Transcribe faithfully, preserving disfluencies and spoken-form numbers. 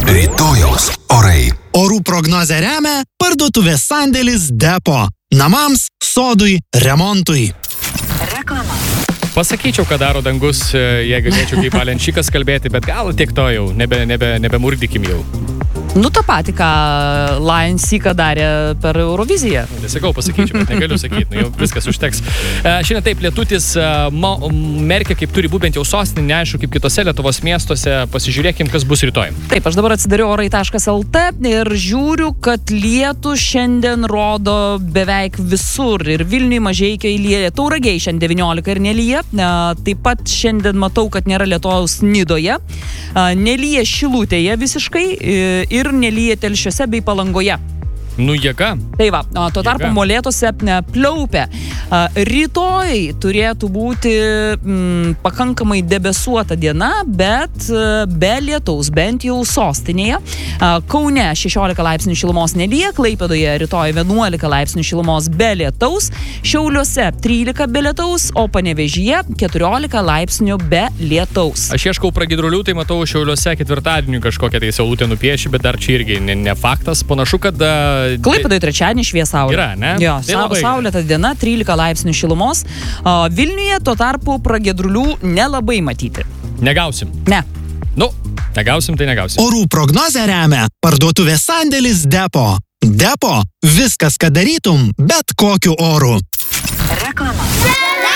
Rytojaus orai. Orų prognozę remia parduotuvės sandėlis Depo. Namams, sodui, remontui. Reklama. Pasakyčiau, ką daro dangus, jei galėčiau kaip Alenčikas kalbėti, bet gal tiek to jau, nebe, nebe, nebemurdykim jau. Nu, tą patį, ką Lion Seeką darė per Euroviziją. Nesakau, pasakyčiau, bet negaliu sakyti, nu jau viskas užteks. E, šiandien taip, lietutis e, ma, merkia, kaip turi būti bent jau sostinė, neaišku, kaip kitose Lietuvos miestuose. Pasižiūrėkim, kas bus rytoj. Taip, aš dabar atsidariau orai taškas lt ir žiūriu, kad lietų šiandien rodo beveik visur. Ir Vilniui, Mažeikiai lyja, Tauragėj šiandien devyniolika ir nelyja. E, taip pat šiandien matau, kad nėra lietaus Nidoje. E, nelyja Šilutėje visiškai e, ir nelyja Telšiuose bei Palangoje. Nu, jėga. Tai va, tuo tarpu Molėtuose pliaupia. Rytoj turėtų būti m, pakankamai debesuota diena, bet be lietaus, bent jau sostinėje. Kaune šešiolika laipsnių šilumos nelyja, Klaipėdoje rytoj vienuolika laipsnių šilumos be lietaus, Šiauliuose trylika be lietaus, o Panevėžyje keturiolika laipsnių be lietaus. Aš ieškau pragiedrulių, tai matau Šiauliuose ketvirtadienį kažkokią tai saulutę nupieši, bet dar čia irgi ne, ne faktas. Panašu, kad Klaipėdoje trečiadienį švies saulė. Yra, ne? Jo, tai sa saulėta diena, trylika laipsnių šilumos. O Vilniuje tuo tarpu pragiedrulių nelabai matyti. Negausim. Ne. Nu, negausim, tai negausim. Orų prognozę remia parduotuvės sandėlis Depo. Depo. Viskas, ką darytum, bet kokiu oru.